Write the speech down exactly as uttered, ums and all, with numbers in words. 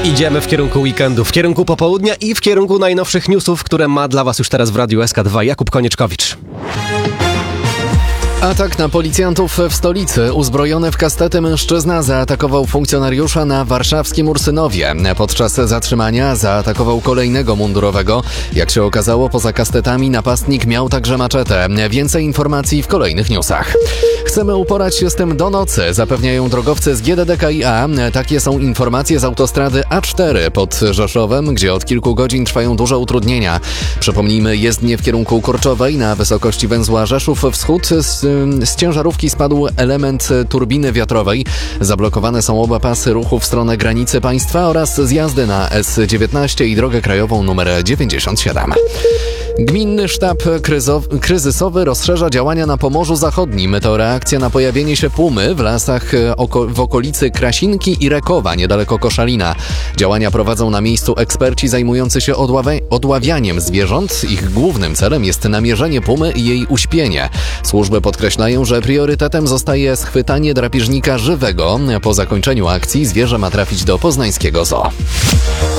Idziemy w kierunku weekendu, w kierunku popołudnia i w kierunku najnowszych newsów, które ma dla Was już teraz w Radiu S K dwa Jakub Konieczkowicz. Atak na policjantów w stolicy. Uzbrojony w kastety mężczyzna zaatakował funkcjonariusza na warszawskim Ursynowie. Podczas zatrzymania zaatakował kolejnego mundurowego. Jak się okazało, poza kastetami napastnik miał także maczetę. Więcej informacji w kolejnych newsach. Chcemy uporać się z tym do nocy, zapewniają drogowcy z G D D K i A. Takie są informacje z autostrady A cztery pod Rzeszowem, gdzie od kilku godzin trwają duże utrudnienia. Przypomnijmy, jezdnie w kierunku Korczowej na wysokości węzła Rzeszów Wschód. Z, z ciężarówki spadł element turbiny wiatrowej. Zablokowane są oba pasy ruchu w stronę granicy państwa oraz zjazdy na S dziewiętnaście i drogę krajową nr dziewięćdziesiąt siedem. Gminny Sztab kryzo- Kryzysowy rozszerza działania na Pomorzu Zachodnim. To reakcja na pojawienie się pumy w lasach oko- w okolicy Krasinki i Rekowa, niedaleko Koszalina. Działania prowadzą na miejscu eksperci zajmujący się odławi- odławianiem zwierząt. Ich głównym celem jest namierzenie pumy i jej uśpienie. Służby podkreślają, że priorytetem zostaje schwytanie drapieżnika żywego. Po zakończeniu akcji zwierzę ma trafić do poznańskiego zoo.